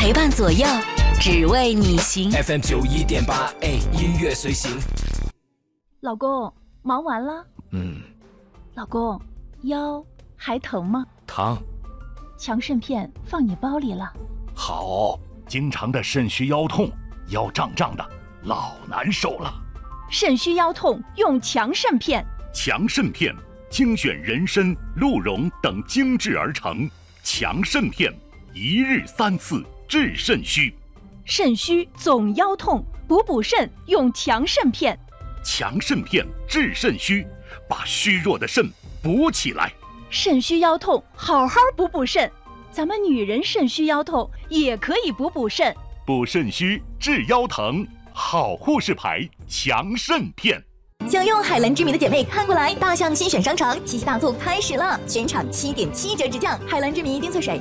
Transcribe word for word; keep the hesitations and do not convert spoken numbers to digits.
陪伴左右，只为你行。 F M 九一点八，哎，音乐随行。 老公，忙完了？ 嗯。 老公，腰还疼吗？ 疼。 强肾片放你包里了。 好，经常的肾虚腰痛，腰胀胀的，老难受了。 肾虚腰痛用强肾片。 强肾片精选人参、鹿茸等精制而成，强肾片一日三次治肾虚。 肾虚总腰痛，补补肾用强肾片。 强肾片治肾虚，把虚弱的肾补起来。 肾虚腰痛，好好补补肾。咱们女人肾虚腰痛也可以补补肾。 补肾虚治腰疼，好护士牌强肾片。 想用海蓝之谜的姐妹看过来，大象新选商场七夕大促开始了，全场七点七折直降，海蓝之谜丁翠水